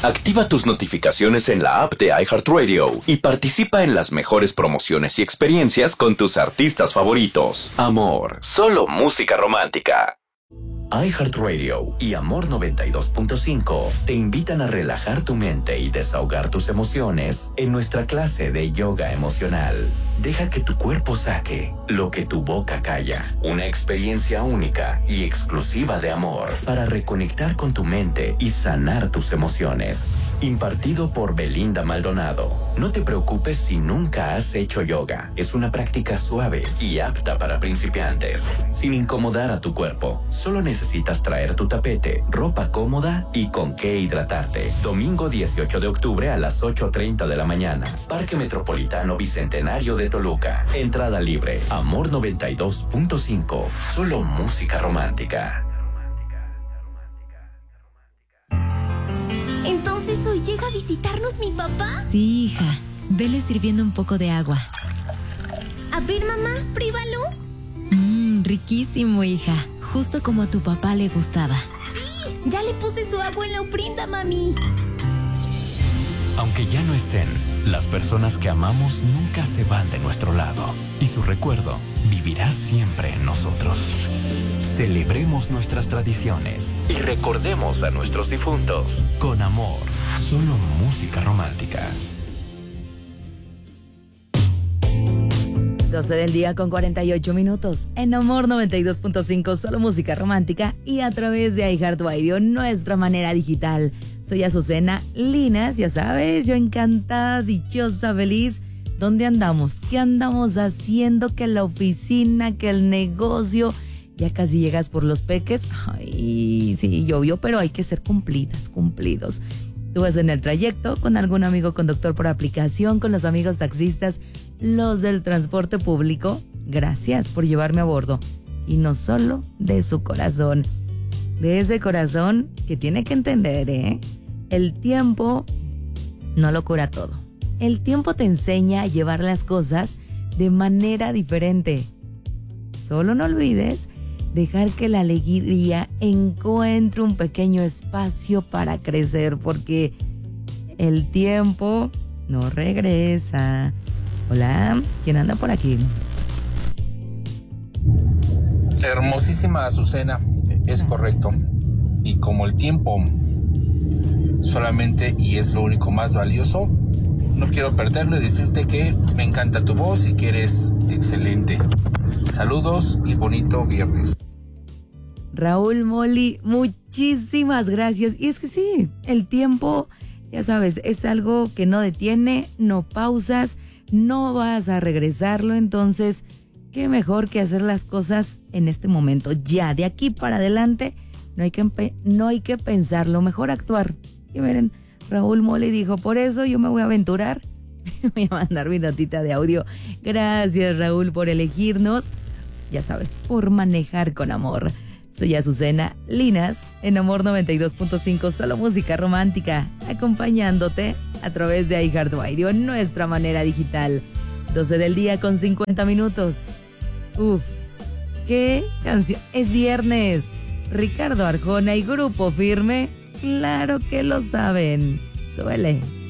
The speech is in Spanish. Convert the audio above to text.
Activa tus notificaciones en la app de iHeartRadio y participa en las mejores promociones y experiencias con tus artistas favoritos. Amor, solo música romántica. iHeartRadio y Amor 92.5 te invitan a relajar tu mente y desahogar tus emociones en nuestra clase de yoga emocional. Deja que tu cuerpo saque lo que tu boca calla. Una experiencia única y exclusiva de amor para reconectar con tu mente y sanar tus emociones. Impartido por Belinda Maldonado. No te preocupes si nunca has hecho yoga. Es una práctica suave y apta para principiantes. Sin incomodar a tu cuerpo. Solo necesitas traer tu tapete, ropa cómoda y con qué hidratarte. Domingo 18 de octubre a las 8:30 de la mañana. Parque Metropolitano Bicentenario de Toluca. Entrada libre. Amor 92.5. Solo música romántica. ¿Entonces hoy llega a visitarnos mi papá? Sí, hija. Vele sirviendo un poco de agua. A ver, mamá, pruébalo. Riquísimo, hija. Justo como a tu papá le gustaba. Sí, ya le puse su agua en la ofrenda, mami. Aunque ya no estén, las personas que amamos nunca se van de nuestro lado y su recuerdo vivirá siempre en nosotros. Celebremos nuestras tradiciones y recordemos a nuestros difuntos con amor. Solo música romántica. 12 del día con 48 minutos. En Amor 92.5, solo música romántica y a través de iHeartRadio, nuestra manera digital. Soy Azucena Linas, ya sabes, yo encantada, dichosa, feliz. ¿Dónde andamos? ¿Qué andamos haciendo? Que la oficina, que el negocio. Ya casi llegas por los peques. Ay, sí, llovió, pero hay que ser cumplidos. Tú vas en el trayecto con algún amigo conductor por aplicación, con los amigos taxistas, los del transporte público. Gracias por llevarme a bordo. Y no solo de su corazón. De ese corazón que tiene que entender, el tiempo no lo cura todo. El tiempo te enseña a llevar las cosas de manera diferente. Solo no olvides dejar que la alegría encuentre un pequeño espacio para crecer, porque el tiempo no regresa. Hola, ¿quién anda por aquí? Hermosísima Azucena, es correcto. Y como el tiempo solamente y es lo único más valioso, no quiero perderlo y decirte que me encanta tu voz y que eres excelente. Saludos y bonito viernes. Raúl Moli, muchísimas gracias. Y es que sí, el tiempo, ya sabes, es algo que no detiene, no pausas, no vas a regresarlo. Entonces, qué mejor que hacer las cosas en este momento. Ya, de aquí para adelante, no hay que pensarlo, mejor actuar. Y miren, Raúl Moli dijo, por eso yo me voy a aventurar. Voy a mandar mi notita de audio. Gracias, Raúl, por elegirnos. Ya sabes, por manejar con amor. Soy Azucena Linas, en Amor 92.5, solo música romántica, acompañándote a través de iHeartRadio, nuestra manera digital. 12 del día con 50 minutos. Uf, qué canción. Es viernes. Ricardo Arjona y Grupo Firme, claro que lo saben. Súbele.